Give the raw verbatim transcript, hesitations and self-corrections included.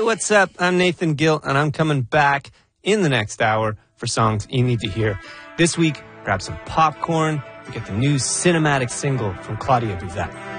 what's up? I'm Nathan Gill, and I'm coming back in the next hour for songs you need to hear. This week, grab some popcorn. We get the new cinematic single from Claudia Bizet.